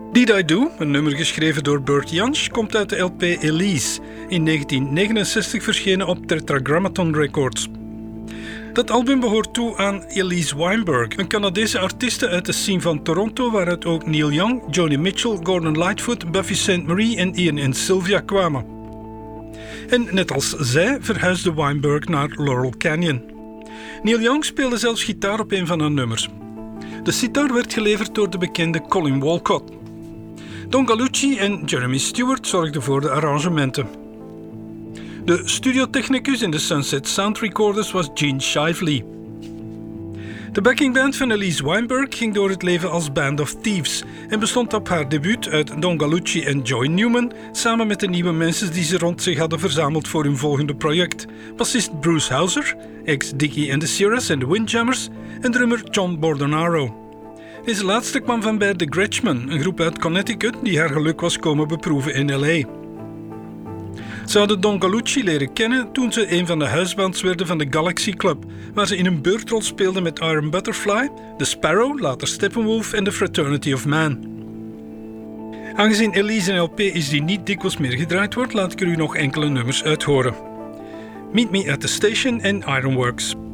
Did I Do, een nummer geschreven door Bert Jansch, komt uit de LP Elise, in 1969 verschenen op Tetragrammaton Records. Dat album behoort toe aan Elise Weinberg, een Canadese artieste uit de scene van Toronto, waaruit ook Neil Young, Joni Mitchell, Gordon Lightfoot, Buffy Sainte-Marie en Ian and Sylvia kwamen. En net als zij verhuisde Weinberg naar Laurel Canyon. Neil Young speelde zelfs gitaar op een van haar nummers. De sitar werd geleverd door de bekende Colin Walcott. Don Gallucci en Jeremy Stewart zorgden voor de arrangementen. De studiotechnicus in de Sunset Sound Recorders was Gene Shively. De backingband van Elise Weinberg ging door het leven als Band of Thieves en bestond op haar debuut uit Don Gallucci en Joy Newman, samen met de nieuwe mensen die ze rond zich hadden verzameld voor hun volgende project. Bassist Bruce Hauser, ex-Dickie and the Sierras en de Windjammers en drummer John Bordonaro. Deze laatste kwam van bij The Gretschmen, een groep uit Connecticut die haar geluk was komen beproeven in L.A. Ze hadden Don Gallucci leren kennen toen ze een van de huisbands werden van de Galaxy Club, waar ze in een beurtrol speelden met Iron Butterfly, The Sparrow, later Steppenwolf en The Fraternity of Man. Aangezien Elise een LP is die niet dikwijls meer gedraaid wordt, laat ik er u nog enkele nummers uithoren. Meet Me at the Station en Ironworks.